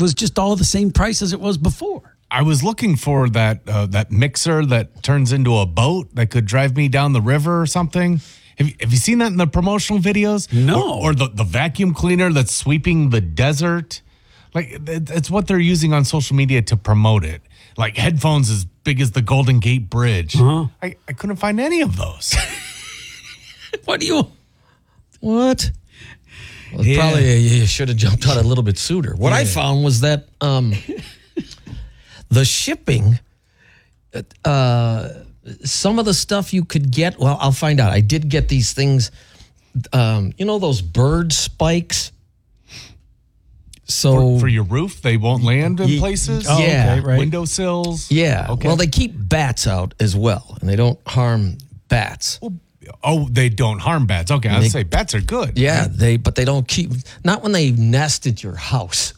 was just all the same price as it was before. I was looking for that mixer that turns into a boat that could drive me down the river or something. Have you seen that in the promotional videos? No. Or the vacuum cleaner that's sweeping the desert? Like, it's what they're using on social media to promote it. Like headphones as big as the Golden Gate Bridge. Uh-huh. I couldn't find any of those. What? Well, probably you should have jumped on it a little bit sooner. What I found was that the shipping, some of the stuff you could get, well, I'll find out. I did get these things, those bird spikes. So for your roof, they won't land in places? Oh, yeah. Okay, right. Windowsills? Yeah. Okay. Well, they keep bats out as well, and they don't harm bats. Oh, they don't harm bats. Okay, I'd say bats are good. Yeah, but they don't keep, not when they nest at your house.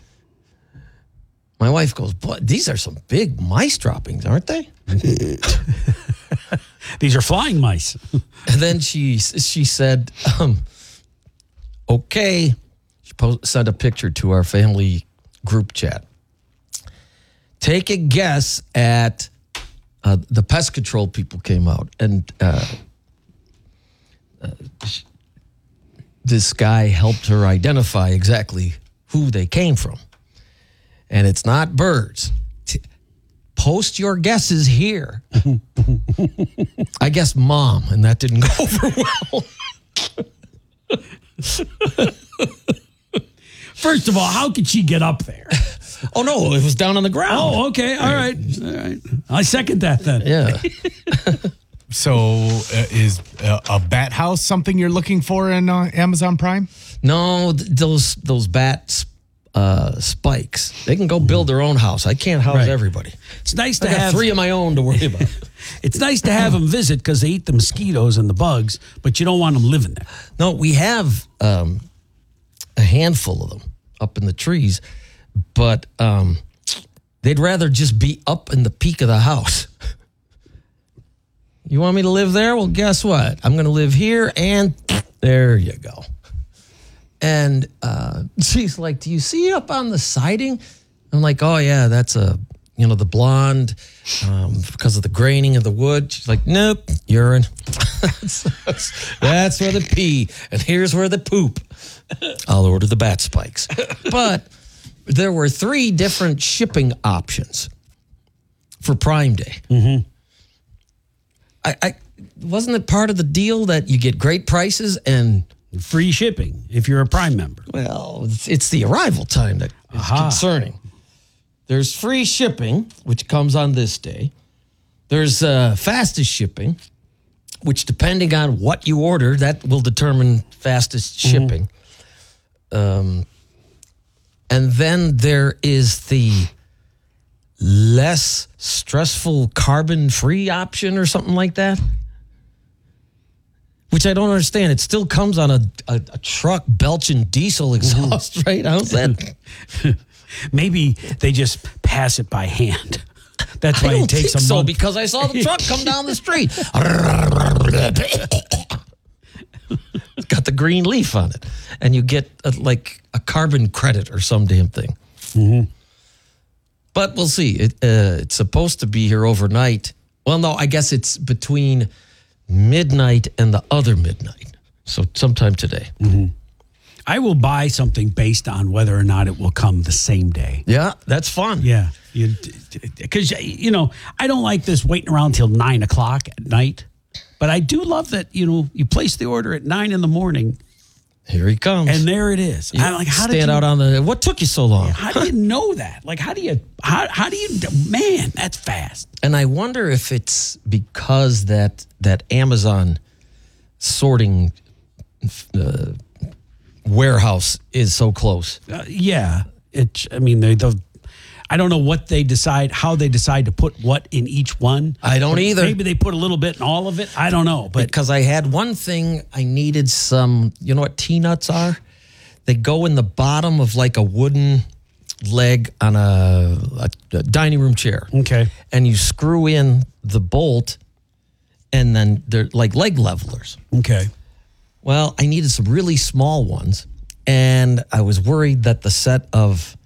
My wife goes, boy, these are some big mice droppings, aren't they? These are flying mice. And then she said, okay. She sent a picture to our family group chat. Take a guess at the pest control people came out, and this guy helped her identify exactly who they came from. And it's not birds. Post your guesses here. I guess mom, and that didn't go over well. First of all, how could she get up there? Oh, no, it was down on the ground. Oh, okay. All right. I second that then. Yeah. So is a bat house something you're looking for in Amazon Prime? No, those bat spikes. They can go build their own house. I can't house everybody. It's nice to I got have 3 of my own to worry about. It's nice to have them visit because they eat the mosquitoes and the bugs, but you don't want them living there. No, we have a handful of them up in the trees, but they'd rather just be up in the peak of the house. You want me to live there? Well, guess what? I'm going to live here, and there you go. And she's like, do you see it up on the siding? I'm like, oh, yeah, that's the blonde because of the graining of the wood. She's like, nope, urine. That's where the pee, and here's where the poop. I'll order the bat spikes. But there were 3 different shipping options for Prime Day. Mm-hmm. I wasn't it part of the deal that you get great prices and free shipping if you're a Prime member? Well, it's the arrival time that is concerning. There's free shipping, which comes on this day. There's fastest shipping, which depending on what you order, that will determine fastest shipping. And then there is the less stressful carbon-free option or something like that, which I don't understand. It still comes on a truck belching diesel exhaust, right? How's that? Maybe they just pass it by hand. That's why it takes a month. Because I saw the truck come down the street. It's got the green leaf on it. And you get a carbon credit or some damn thing. Mm-hmm. But we'll see. It's supposed to be here overnight. Well, no, I guess it's between midnight and the other midnight. So sometime today. Mm-hmm. I will buy something based on whether or not it will come the same day. Yeah, that's fun. Yeah. Because, I don't like this waiting around till 9 o'clock at night. But I do love that, you place the order at 9 in the morning. Here he comes. And there it is. I'm like, how did you out on the, what took you so long? How do you know that? Like, how do you, man, that's fast. And I wonder if it's because that Amazon sorting warehouse is so close. Yeah. I don't know how they decide to put what in each one. I don't either. Maybe they put a little bit in all of it. I don't know. But because I had one thing, I needed some, you know what T-nuts are? They go in the bottom of like a wooden leg on a dining room chair. Okay. And you screw in the bolt, and then they're like leg levelers. Okay. Well, I needed some really small ones, and I was worried that the set of